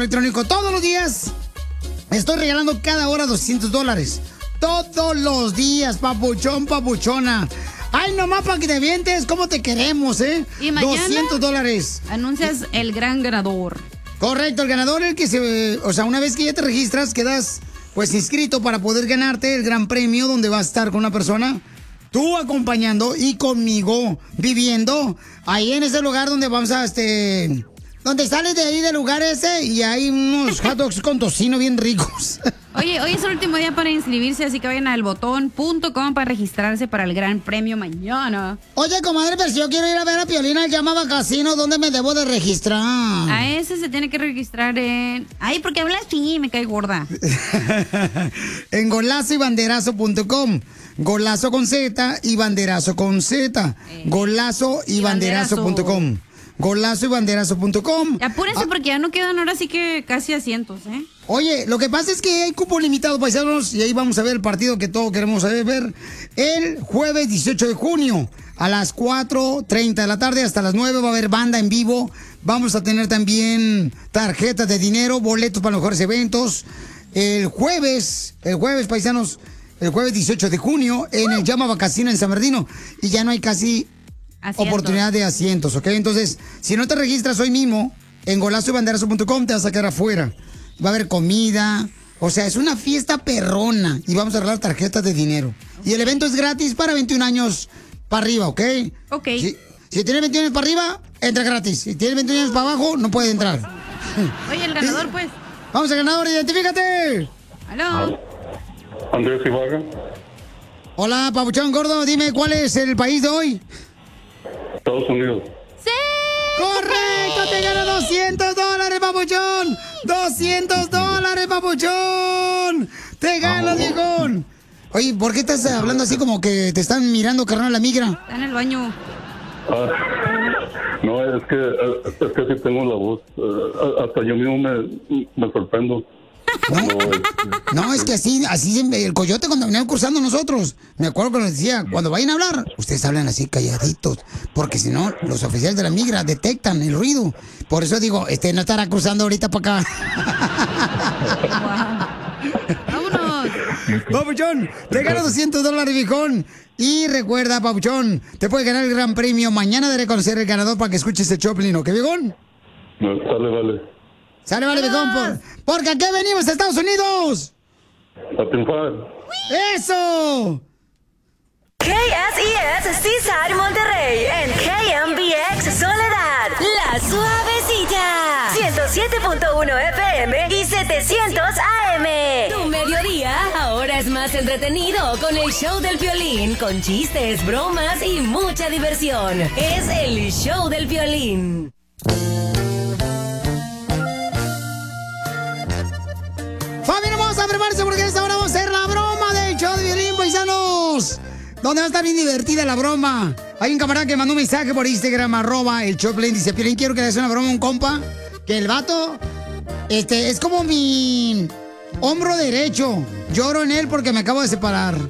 electrónico. Todos los días estoy regalando cada hora $200. Todos los días, papuchón, papuchona. Ay, nomás para que te vientes, cómo te queremos, ¿eh? Y mañana $200. anuncias el gran ganador. Correcto, el ganador, el que se... O sea, una vez que ya te registras, quedas, pues, inscrito para poder ganarte el gran premio, donde vas a estar con una persona, tú acompañando y conmigo viviendo ahí en ese lugar donde vamos a, donde sales de ahí del lugar ese y hay unos hot dogs con tocino bien ricos. Oye, hoy es el último día para inscribirse, así que vayan al botón.com para registrarse para el gran premio mañana. Oye, comadre, pero si yo quiero ir a ver a Piolín al Llamaba Casino, ¿dónde me debo de registrar? A ese se tiene que registrar en... Ay, porque hablas así, me cae gorda. En golazoybanderazo.com. Golazo con Z y banderazo con Z. Golazoybanderazo.com. Golazoybanderazo.com. Apúrense porque ya no quedan ahora sí que casi asientos, ¿eh? Oye, lo que pasa es que hay cupo limitado, paisanos, y ahí vamos a ver el partido que todos queremos ver. El jueves 18 de junio a las 4:30 de la tarde hasta las 9 va a haber banda en vivo. Vamos a tener también tarjetas de dinero, boletos para los mejores eventos. El jueves, paisanos, el jueves 18 de junio en el Llamaba Casino en San Bernardino. Y ya no hay casi oportunidad de asientos, ¿ok? Entonces, si no te registras hoy mismo en golazoybanderazo.com, te vas a quedar afuera. Va a haber comida, o sea, es una fiesta perrona y vamos a regalar tarjetas de dinero. Y el evento es gratis para 21 años para arriba, ¿ok? Ok. Si tienes 21 años para arriba, entra gratis. Si tienes 21 años para abajo, no puede entrar. Oye, el ganador, pues. Vamos al ganador, identifícate. Aló. Andrés Ibarra. Hola, papuchón gordo, dime cuál es el país de hoy. Estados Unidos. ¡Sí! ¡Correcto! ¡Te gana $200, papuchón! ¡$200, papuchón! ¡Te ganas, viejón! Oye, ¿por qué estás hablando así como que te están mirando, carnal, la migra? Está en el baño. No, es que sí tengo la voz. Hasta yo mismo me sorprendo. No, es que así el coyote cuando veníamos cruzando nosotros, me acuerdo que nos decía, cuando vayan a hablar, ustedes hablan así calladitos, porque si no, los oficiales de la migra detectan el ruido. Por eso digo, no estará cruzando ahorita para acá. ¡Vámonos! Papuchón, te gano $200, viejón. Y recuerda, papuchón, te puede ganar el gran premio. Mañana de reconocer el ganador para que escuches el Choplin, ¿ok, viejón? No, vale. Sale, vale, viejón, porque aquí venimos a Estados Unidos. A triunfar. ¡Eso! KSES Seaside Monterrey en KMBX Soledad, La Suavecita, 107.1 FM y 700 AM. Tu mediodía ahora es más entretenido con el show del Piolín, con chistes, bromas y mucha diversión. Es el show del Piolín. Familia, vamos a prepararse porque en esta hora vamos a hacer la broma del show de Piolín, paisanos. Donde va a estar bien divertida la broma. Hay un camarada que mandó un mensaje por Instagram, @el Choplin, dice: Piolín, quiero que le hagas una broma a un compa. Que el vato, es como mi hombro derecho. Lloro en él porque me acabo de separar.